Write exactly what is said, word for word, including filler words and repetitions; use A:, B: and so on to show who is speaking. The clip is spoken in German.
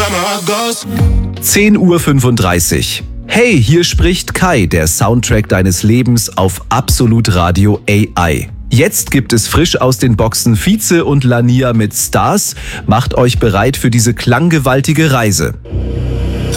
A: zehn Uhr fünfunddreißig. Hey, hier spricht Kai, der Soundtrack deines Lebens auf Absolut Radio A I. Jetzt gibt es frisch aus den Boxen Vize und Lania mit Stars. Macht euch bereit für diese klanggewaltige Reise.